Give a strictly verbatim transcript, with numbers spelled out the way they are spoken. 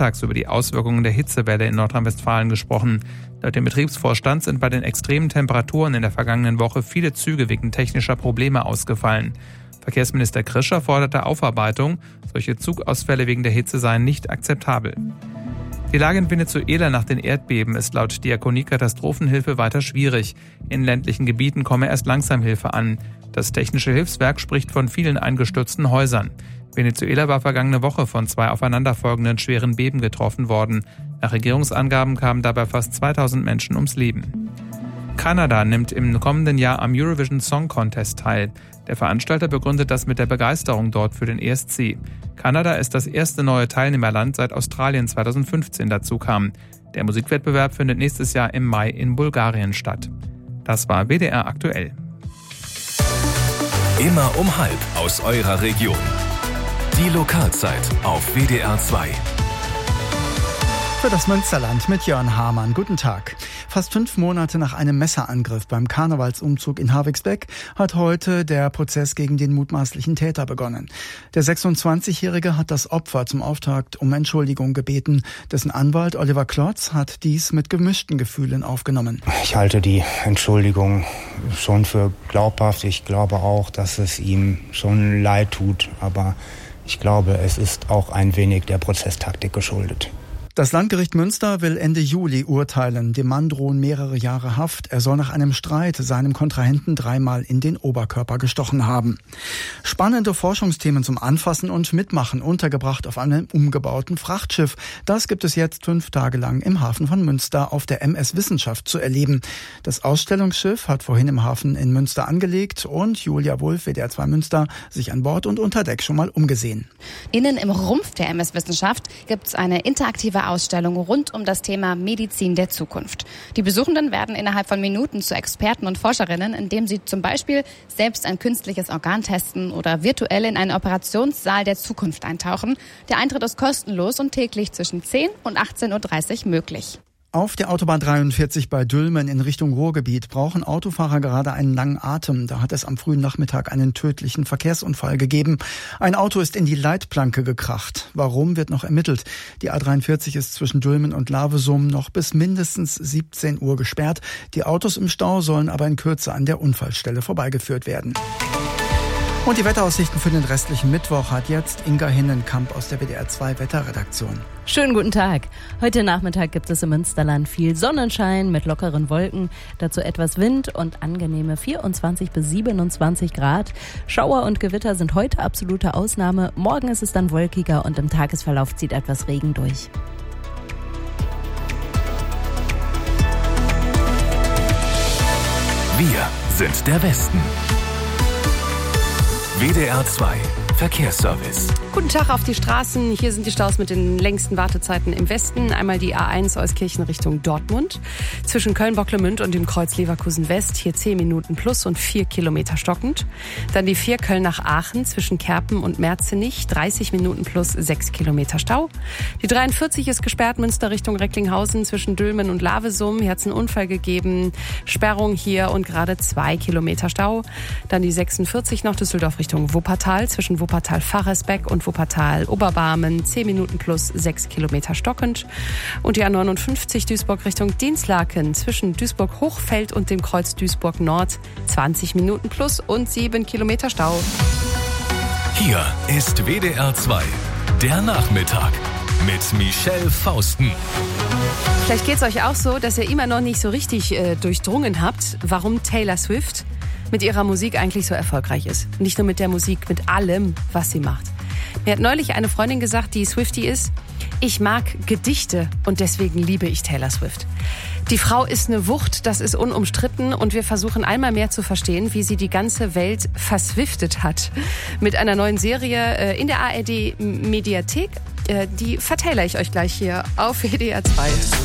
nachmittags über die Auswirkungen der Hitzewelle in Nordrhein-Westfalen gesprochen. Laut dem Betriebsvorstand sind bei den extremen Temperaturen in der vergangenen Woche viele Züge wegen technischer Probleme ausgefallen. Verkehrsminister Krischer forderte Aufarbeitung. Solche Zugausfälle wegen der Hitze seien nicht akzeptabel. Die Lage in Venezuela nach den Erdbeben ist laut Diakonie Katastrophenhilfe weiter schwierig. In ländlichen Gebieten komme erst langsam Hilfe an. Das Technische Hilfswerk spricht von vielen eingestürzten Häusern. Venezuela war vergangene Woche von zwei aufeinanderfolgenden schweren Beben getroffen worden. Nach Regierungsangaben kamen dabei fast zweitausend Menschen ums Leben. Kanada nimmt im kommenden Jahr am Eurovision Song Contest teil. Der Veranstalter begründet das mit der Begeisterung dort für den E S C. Kanada ist das erste neue Teilnehmerland, seit Australien zweitausendfünfzehn dazu kam. Der Musikwettbewerb findet nächstes Jahr im Mai in Bulgarien statt. Das war W D R aktuell. Immer um halb aus eurer Region. Die Lokalzeit auf W D R zwei. Für das Münsterland mit Jörn Hamann. Guten Tag. Fast fünf Monate nach einem Messerangriff beim Karnevalsumzug in Havixbeck hat heute der Prozess gegen den mutmaßlichen Täter begonnen. Der sechsundzwanzigjährige hat das Opfer zum Auftakt um Entschuldigung gebeten. Dessen Anwalt Oliver Klotz hat dies mit gemischten Gefühlen aufgenommen. Ich halte die Entschuldigung schon für glaubhaft. Ich glaube auch, dass es ihm schon leid tut. Aber ich glaube, es ist auch ein wenig der Prozesstaktik geschuldet. Das Landgericht Münster will Ende Juli urteilen. Dem Mann drohen mehrere Jahre Haft. Er soll nach einem Streit seinem Kontrahenten dreimal in den Oberkörper gestochen haben. Spannende Forschungsthemen zum Anfassen und Mitmachen untergebracht auf einem umgebauten Frachtschiff. Das gibt es jetzt fünf Tage lang im Hafen von Münster auf der M S Wissenschaft zu erleben. Das Ausstellungsschiff hat vorhin im Hafen in Münster angelegt und Julia Wulff, W D R zwei Münster, sich an Bord und unter Deck schon mal umgesehen. Innen im Rumpf der M S Wissenschaft gibt es eine interaktive Ausstellung rund um das Thema Medizin der Zukunft. Die Besuchenden werden innerhalb von Minuten zu Experten und Forscherinnen, indem sie zum Beispiel selbst ein künstliches Organ testen oder virtuell in einen Operationssaal der Zukunft eintauchen. Der Eintritt ist kostenlos und täglich zwischen zehn und achtzehn Uhr dreißig möglich. Auf der Autobahn dreiundvierzig bei Dülmen in Richtung Ruhrgebiet brauchen Autofahrer gerade einen langen Atem. Da hat es am frühen Nachmittag einen tödlichen Verkehrsunfall gegeben. Ein Auto ist in die Leitplanke gekracht. Warum, wird noch ermittelt. Die A dreiundvierzig ist zwischen Dülmen und Lavesum noch bis mindestens siebzehn Uhr gesperrt. Die Autos im Stau sollen aber in Kürze an der Unfallstelle vorbeigeführt werden. Und die Wetteraussichten für den restlichen Mittwoch hat jetzt Inga Hinnenkamp aus der W D R zwei Wetterredaktion. Schönen guten Tag. Heute Nachmittag gibt es im Münsterland viel Sonnenschein mit lockeren Wolken, dazu etwas Wind und angenehme vierundzwanzig bis siebenundzwanzig Grad. Schauer und Gewitter sind heute absolute Ausnahme. Morgen ist es dann wolkiger und im Tagesverlauf zieht etwas Regen durch. Wir sind der Westen. W D R zwei Verkehrsservice. Guten Tag auf die Straßen. Hier sind die Staus mit den längsten Wartezeiten im Westen. Einmal die A eins Euskirchen Richtung Dortmund. Zwischen Köln-Bocklemünd und dem Kreuz Leverkusen West. Hier zehn Minuten plus und vier Kilometer stockend. Dann die vier Köln nach Aachen zwischen Kerpen und Merzenich. dreißig Minuten plus sechs Kilometer Stau. Die dreiundvierzig ist gesperrt Münster Richtung Recklinghausen zwischen Dülmen und Lavesum. Hier hat es einen Unfall gegeben. Sperrung hier und gerade zwei Kilometer Stau. Dann die sechsundvierzig noch Düsseldorf Richtung Wuppertal zwischen Wuppertal-Faresbeck und Wuppertal-Oberbarmen, zehn Minuten plus sechs Kilometer stockend. Und die A neunundfünfzig Duisburg Richtung Dinslaken zwischen Duisburg-Hochfeld und dem Kreuz Duisburg-Nord, zwanzig Minuten plus und sieben Kilometer Stau. Hier ist W D R zwei, der Nachmittag mit Michelle Fausten. Vielleicht geht es euch auch so, dass ihr immer noch nicht so richtig äh, durchdrungen habt, warum Taylor Swift mit ihrer Musik eigentlich so erfolgreich ist. Nicht nur mit der Musik, mit allem, was sie macht. Mir hat neulich eine Freundin gesagt, die Swiftie ist, ich mag Gedichte und deswegen liebe ich Taylor Swift. Die Frau ist eine Wucht, das ist unumstritten und wir versuchen einmal mehr zu verstehen, wie sie die ganze Welt verswiftet hat. Mit einer neuen Serie in der A R D Mediathek, die verteile ich euch gleich hier auf W D R zwei.